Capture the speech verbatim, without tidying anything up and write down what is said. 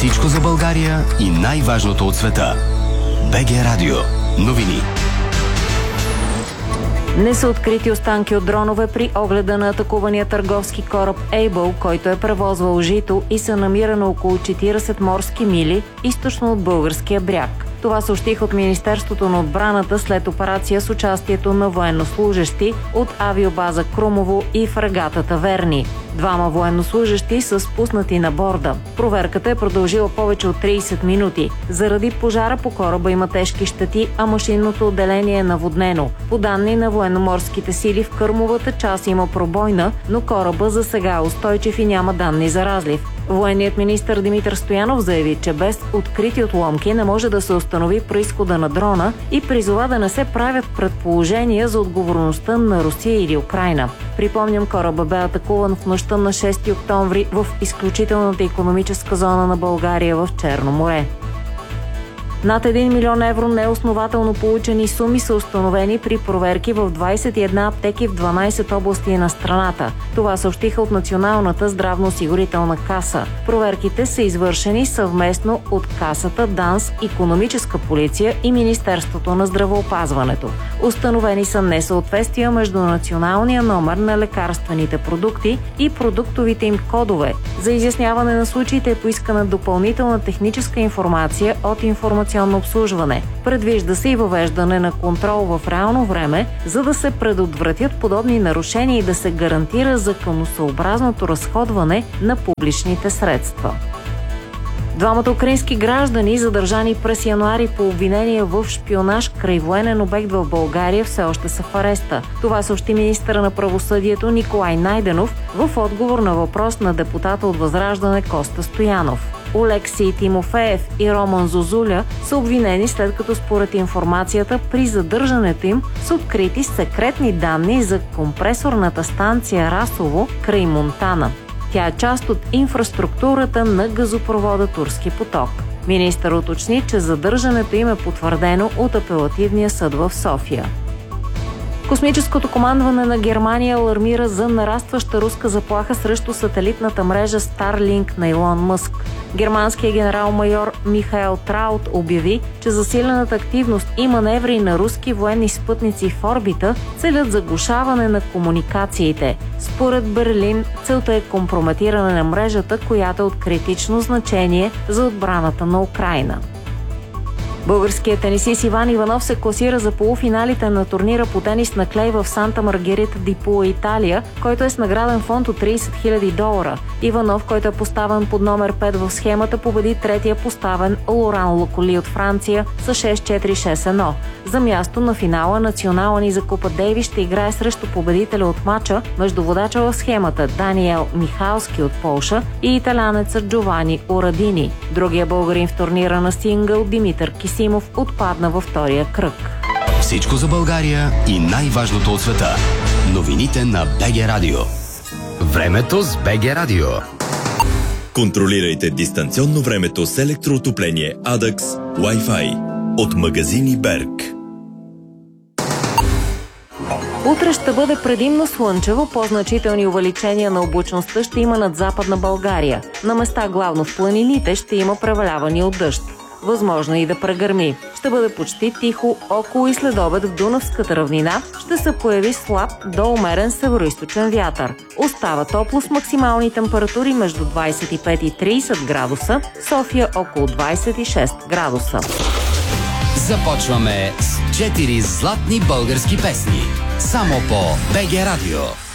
Всичко за България и най-важното от света. БГ Радио. Новини. Не са открити останки от дронове при огледа на атакувания търговски кораб Able, който е превозвал жито и се намира на около четиридесет морски мили източно от българския бряг. Това съобщиха от Министерството на отбраната след операция с участието на военнослужещи от авиобаза Крумово и фрегатата Верни. Двама военнослужещи са спуснати на борда. Проверката е продължила повече от тридесет минути. Заради пожара по кораба има тежки щети, а машинното отделение е наводнено. По данни на военноморските сили в кърмовата част има пробойна, но кораба за сега е устойчив и няма данни за разлив. Военният министър Димитър Стоянов заяви, че без открити отломки не може да се установи произхода на дрона и призова да не се правят предположения за отговорността на Русия или Украйна. Припомням, кораба бе атакуван в нощта на шести октомври в изключителната икономическа зона на България в Черно море. Над един милион евро неоснователно получени суми са установени при проверки в двадесет и една аптеки в дванадесет области на страната. Това съобщиха от Националната здравноосигурителна каса. Проверките са извършени съвместно от Касата, ДАНС, Икономическа полиция и Министерството на здравеопазването. Установени са несъответствия между националния номер на лекарствените продукти и продуктовите им кодове. За изясняване на случаите е поискана допълнителна техническа информация от информационната обслужване. Предвижда се и въвеждане на контрол в реално време, за да се предотвратят подобни нарушения и да се гарантира законосъобразното разходване на публичните средства. Двамата украински граждани, задържани през януари по обвинение в шпионаж край военен обект в България, все още са в ареста. Това съобщи министъра на правосъдието Николай Найденов в отговор на въпрос на депутата от Възраждане Коста Стоянов. Олексий Тимофеев и Роман Зозуля са обвинени, след като според информацията при задържането им са открити секретни данни за компресорната станция Расово край Монтана. Тя е част от инфраструктурата на газопровода Турски поток. Министър уточни, че задържането им е потвърдено от апелативния съд в София. Космическото командване на Германия алармира за нарастваща руска заплаха срещу сателитната мрежа Starlink на Илон Мъск. Германският генерал-майор Михаел Траут обяви, че засилената активност и маневри на руски военни спътници в орбита целят заглушаване на комуникациите. Според Берлин, целта е компрометиране на мрежата, която е от критично значение за отбраната на Украйна. Българският тенисист Иван Иванов се класира за полуфиналите на турнира по тенис на клей в Санта Маргарита ди Пуа, Италия, който е с награден фонд от тридесет хиляди долара. Иванов, който е поставен под номер пет в схемата, победи третия поставен Лоран Локоли от Франция с шест четири шест едно. За място на финала национални за Купа Дейвис ще играе срещу победителя от мача между водача в схемата Даниел Михалски от Полша и италянецът Джовани Орадини. Другия българин в турнира на сингъл Димитър Кисимов отпадна във втория кръг. Всичко за България и най-важното от света. Новините на БГ Радио. Времето с БГ Радио. Контролирайте дистанционно времето с електроотопление Адакс Wi-Fi от магазини Берг. Утре ще бъде предимно слънчево, по-значителни увеличения на облачността ще има над Западна България. На места главно в планините ще има превалявания от дъжд. Възможно и да прегърми. Ще бъде почти тихо, около и след обед в Дунавската равнина ще се появи слаб до умерен североизточен вятър. Остава топло с максимални температури между двадесет и пет и тридесет градуса, София около двадесет и шест градуса. Започваме с четири златни български песни. Само по БГ Радио.